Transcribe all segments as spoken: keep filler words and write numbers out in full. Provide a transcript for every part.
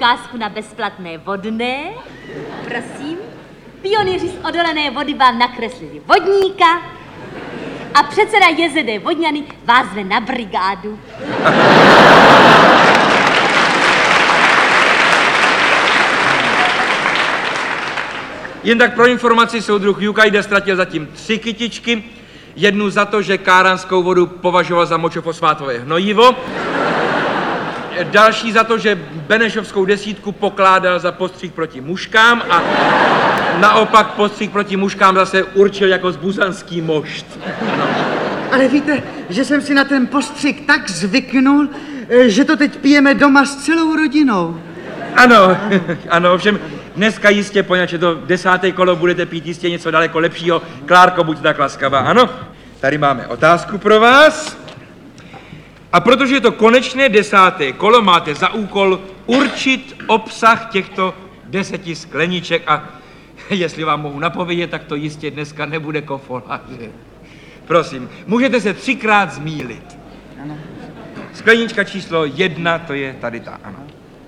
poukázku na bezplatné vodné. Prosím. Pionýři z odolené vody vám nakreslili vodníka a předseda J Z D Vodňany vás zve na brigádu. Jen tak pro informaci, soudruh Jukajda ztratil zatím tři kytičky. Jednu za to, že káranskou vodu považoval za močofosfátové hnojivo. Další za to, že benešovskou desítku pokládal za postřih proti muškám a naopak postřih proti muškám zase určil jako zbuzanský mošt. No. Ale víte, že jsem si na ten postřih tak zvyknul, že to teď pijeme doma s celou rodinou. Ano, ano, ovšem dneska jistě, poněvadž je to desáté kolo, budete pít jistě něco daleko lepšího. Klárko, buď tak laskavá, ano? Tady máme otázku pro vás. A protože je to konečné desáté kolo, máte za úkol určit obsah těchto deseti skleniček a jestli vám mohu napovědět, tak to jistě dneska nebude kofola, že? Prosím, můžete se třikrát zmýlit. Ano. Sklenička číslo jedna, to je tady ta, ano.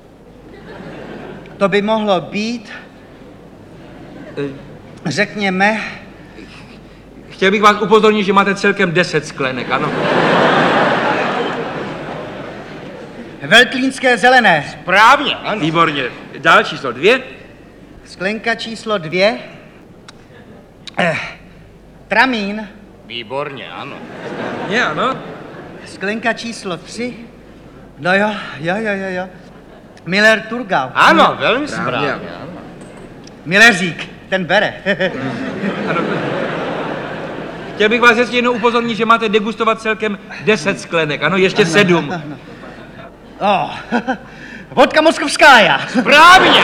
To by mohlo být, řekněme... Chtěl bych vás upozornit, že máte celkem deset sklenek, ano. Veltlínské zelené. Správně, ano. Výborně. Dál číslo dvě. Sklenka číslo dvě. Eh, tramín. Výborně, ano. Je, ano. Sklenka číslo tři. No jo, jo, jo, jo, jo. Miller Turgau. Ano, velmi správně. Milleřík, ten bere. Ano. Chtěl bych vás ještě jednou upozornit, že máte degustovat celkem deset sklenek, ano, ještě ano, sedm. Ano, ano. Oh, vodka moskovskája. Správně.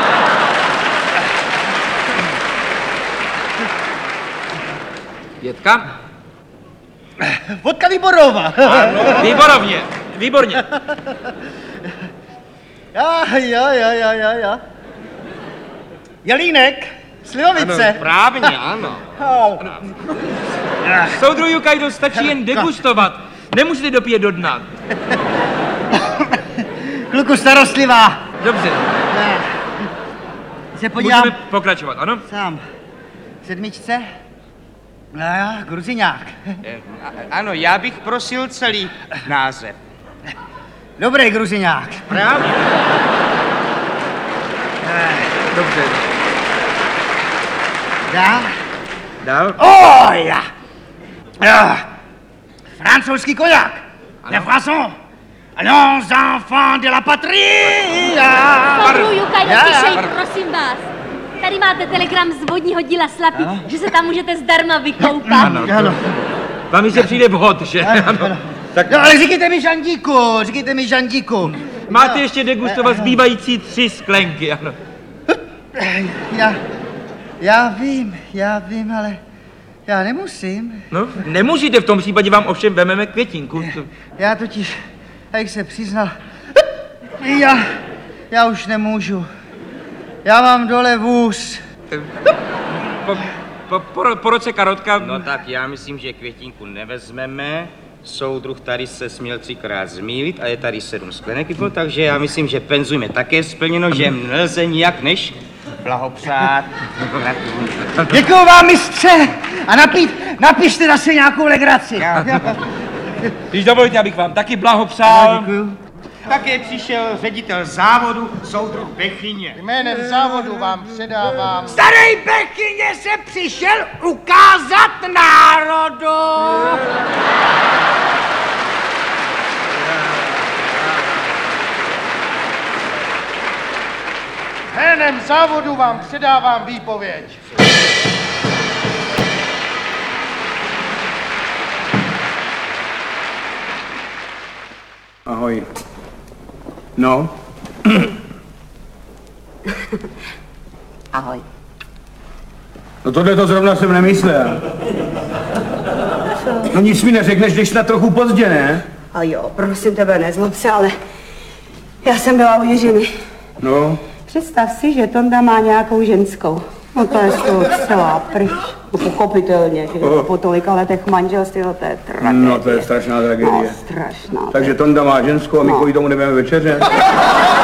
Pětka. Vodka Výborová. Ano, výborovně, výborně. Jo, jo, jo, jo, jo, jo. Jelínek, slivovice. Ano, správně, ano. Oh. Soudruh Jukajdo, stačí jen degustovat. Nemusíte dopít do dna. Kluku starostlivá. Dobře. Se podívám. Můžeme pokračovat, ano? Sám. Sedmičce. No jo, Gruziňák. Ano, já bych prosil celý název. Dobrý Gruziňák. Správně. Dobře. Dál. Dál. Oh, ja. Ja. Francouzský koňák. Le François. Allons, enfants de la patrie. Soudruh Jukajdo, tišej, prosím vás. Tady máte telegram z vodního díla Slapy, ano? Že se tam můžete zdarma vykoupat. Ano, ano. Vám mi se přijde vhod, že? Ano, ano. Tak... No, ale říkejte mi Žandíku, říkejte mi Žandíku. Máte no. ještě degustovat zbývající tři sklenky, ano. Já, já vím, já vím, ale já nemusím. No, nemusíte, v tom případě vám ovšem vememe květinku. Já, já totiž, jak se přiznal, já, já už nemůžu. Já mám dole vůz. Po, po, po, po roce karotka... No tak já myslím, že květinku nevezmeme. Soudruh tady se směl třikrát zmýlit a je tady sedm sklenek, takže já myslím, že penzum je také splněno, že nelze nijak než blahopřát. Děkuju vám, mistře! A napít, napište zase nějakou legraci. Když dovolíte, abych vám taky blahopřál. Děkuju. Také přišel ředitel závodu, soudruh Bechyně. Jménem závodu vám předávám... Starý Bechyně se přišel ukázat národu! Jménem závodu vám předávám výpověď. Ahoj. No? Ahoj. No tohle to zrovna jsem nemyslel. No nic mi neřekneš, když na trochu pozdě, ne? A jo, prosím tebe, nezlob se, ale já jsem byla u Jiřiny. No? Představ si, že Tonda má nějakou ženskou. No to je z toho celá pryč. No pochopitelně, že Oh. po tolika letech manželství, no to je tragédie. No to je strašná tragédie. No, strašná. Takže Tonda má ženskou a my No. kvůli tomu nebudeme večeře.